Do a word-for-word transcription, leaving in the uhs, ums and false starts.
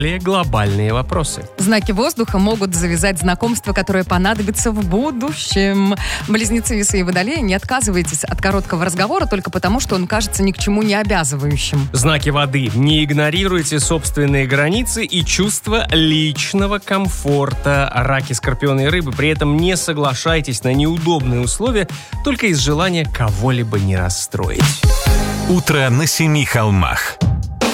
глобальные вопросы. Знаки воздуха могут завязать знакомство, которое понадобится в будущем. Близнецы, Весы и Водолеи, не отказывайтесь от короткого разговора только потому, что он кажется ни к чему не обязывающим. Знаки воды. Не игнорируйте собственные границы и чувство личного комфорта. Раки, Скорпионы и Рыбы. При этом не соглашайтесь на неудобные условия только из желания кого-либо не расстроить. Утро на семи холмах.